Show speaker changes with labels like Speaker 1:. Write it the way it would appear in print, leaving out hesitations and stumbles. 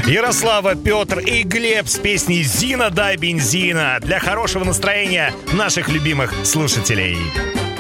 Speaker 1: Ярослава, Петр и Глеб с песней «Зина, дай бензина» для хорошего настроения наших любимых слушателей.